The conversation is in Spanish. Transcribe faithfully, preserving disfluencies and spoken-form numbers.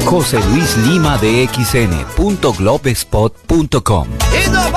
José Luis Lima de X N punto globespot punto com.